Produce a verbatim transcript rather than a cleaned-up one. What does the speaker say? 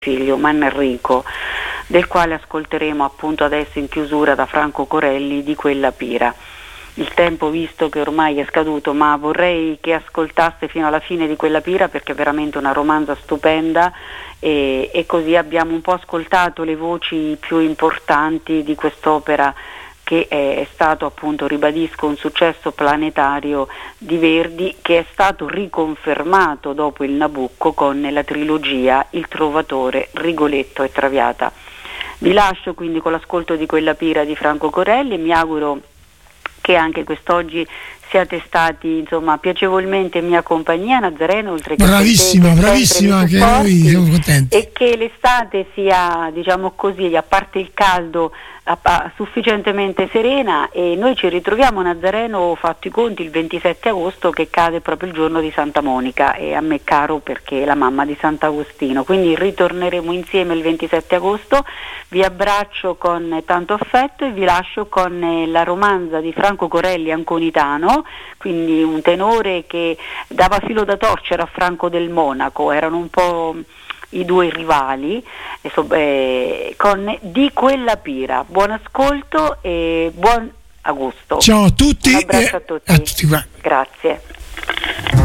figlio Manrico, del quale ascolteremo appunto adesso in chiusura da Franco Corelli di Quella pira. Il tempo, visto che ormai è scaduto, ma vorrei che ascoltaste fino alla fine di Quella pira, perché è veramente una romanza stupenda, e, e così abbiamo un po' ascoltato le voci più importanti di quest'opera, che è stato appunto, ribadisco, un successo planetario di Verdi, che è stato riconfermato dopo il Nabucco con la trilogia Il Trovatore, Rigoletto e Traviata. Vi lascio quindi con l'ascolto di Quella pira di Franco Corelli e mi auguro che anche quest'oggi siate stati insomma piacevolmente in mia compagnia, Nazareno, oltre che bravissima, te, bravissima, anche noi siamo contenti, e che l'estate sia, diciamo così, a parte il caldo, a, a, sufficientemente serena, e noi ci ritroviamo, Nazareno, ho fatto i conti, il ventisette agosto, che cade proprio il giorno di Santa Monica, e a me caro perché è la mamma di Sant'Agostino, quindi ritorneremo insieme il ventisette agosto. Vi abbraccio con tanto affetto e vi lascio con la romanza di Franco Corelli, Anconitano, quindi un tenore che dava filo da torcere a Franco del Monaco, erano un po' i due rivali, eh, con Di Quella pira. Buon ascolto e buon agosto. Ciao a tutti. Un abbraccio a tutti. A tutti qua. Grazie.